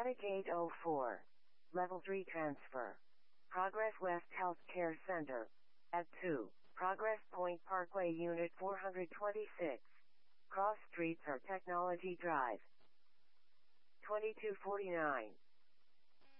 Data Gate 04. Level 3 Transfer. Progress West Healthcare Center. At 2. Progress Point Parkway Unit 426. Cross Streets or Technology Drive. 2249.